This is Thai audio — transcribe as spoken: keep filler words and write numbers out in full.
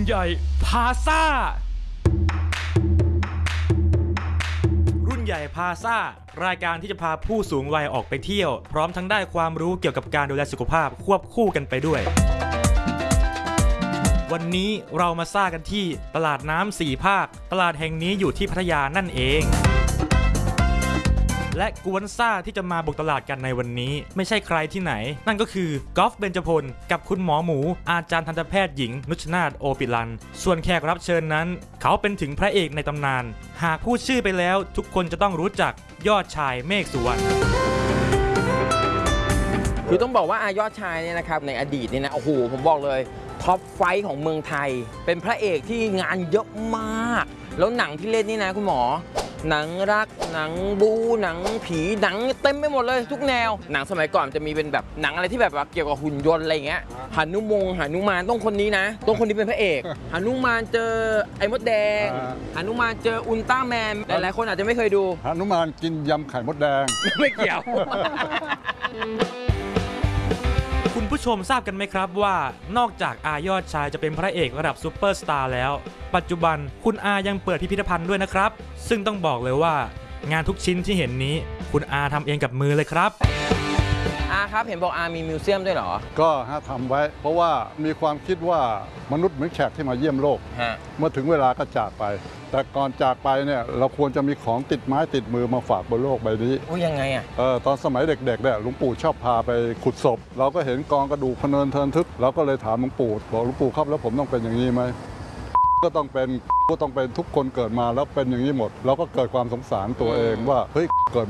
ใหญ่พาซ่ารุ่นใหญ่พาซ่ารายการที่จะพาผู้สูงวัยออกไปเที่ยวพร้อมทั้งได้ความรู้เกี่ยวกับการดูแลสุขภาพควบคู่กันไปด้วยวันนี้เรามาซ่ากันที่ตลาดน้ำสี่ภาคตลาดแห่งนี้อยู่ที่พัทยานั่นเองและกวนซ่าที่จะมาบุกตลาดกันในวันนี้ไม่ใช่ใครที่ไหนนั่นก็คือกอล์ฟเบญจพลกับคุณหมอหมูอาจารย์ทันตแพทย์หญิงนุชนาถโอปิลันส่วนแขกรับเชิญนั้นเขาเป็นถึงพระเอกในตำนานหากพูดชื่อไปแล้วทุกคนจะต้องรู้จักยอดชายเมฆสุวรรณคือต้องบอกว่าอายอดชายเนี่ยนะครับในอดีตเนี่ยนะโอ้โหผมบอกเลยท็อปไฟท์ของเมืองไทยเป็นพระเอกที่งานเยอะมากแล้วหนังที่เล่นนี่นะคุณหมอหนังรักหนังบูหนังผีหนังเต็มไปหมดเลยทุกแนวหนังสมัยก่อนจะมีเป็นแบบหนังอะไรที่แบบว่าเกี่ยวกับหุ่นยนต์อะไรอย่างเงี้ยหนุมงหนุมานต้องคนนี้นะต้องคนนี้เป็นพระเอกหนุมานเจอไอ้มดแดงหนุมานเจออุลตร้าแมนหลายๆคนอาจจะไม่เคยดูหนุมานกินยำไข่มดแดงไม่เกี่ยวคุณผู้ชมทราบกันไหมครับว่านอกจากอายอดชายจะเป็นพระเอกระดับซูเปอร์สตาร์แล้วปัจจุบันคุณอายังเปิดพิพิธภัณฑ์ด้วยนะครับซึ่งต้องบอกเลยว่างานทุกชิ้นที่เห็นนี้คุณอาทำเองกับมือเลยครับอาครับเห็นบอกอามีมิวเซียมด้วยเหรอก็ฮะทำไว้เพราะว่ามีความคิดว่ามนุษย์เหมือนแขกที่มาเยี่ยมโลกเมื่อถึงเวลาก็จากไปแต่ก่อนจากไปเนี่ยเราควรจะมีของติดไม้ติดมือมาฝากบนโลกใบนี้โอ้ยังไงอ่ะเออตอนสมัยเด็กๆเนี่ยหลวงปู่ชอบพาไปขุดศพเราก็เห็นกองกระดูกพเนินเทินทึกเราก็เลยถามหลวงปู่บอกหลวงปู่ครับแล้วผมต้องเป็นอย่างนี้ไหมก็ต้องเป็นก็ต้องเป็นทุกคนเกิดมาแล้วเป็นอย่างนี้หมดเราก็เกิดความสงสารตัวเองว่าเฮ้ยเกิด